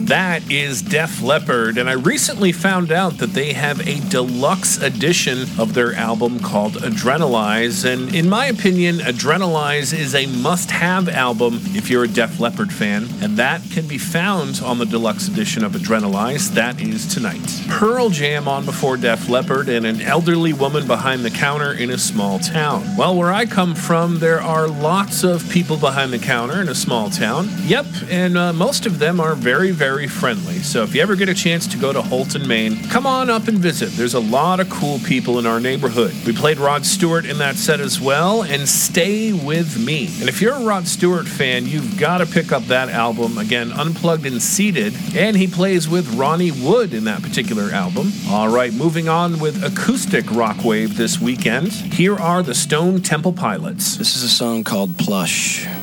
That is Def Leppard, and I recently found out that they have a deluxe edition of their album called Adrenalize, and in my opinion, Adrenalize is a must-have album if you're a Def Leppard fan, and that can be found on the deluxe edition of Adrenalize. That is tonight. Pearl Jam on before Def Leppard, and an elderly woman behind the counter in a small town. Well, where I come from, there are lots of people behind the counter in a small town. Yep, and most of them are very, very friendly. So if you ever get a chance to go to Holton, Maine, come on up and visit. There's a lot of cool people in our neighborhood. We played Rod Stewart in that set as well, and Stay With Me. And if you're a Rod Stewart fan, you've got to pick up that album. Again, Unplugged and Seated, and he plays with Ronnie Wood in that particular album. All right, moving on with acoustic rock wave this weekend. Here are the Stone Temple Pilots. This is a song called Plush.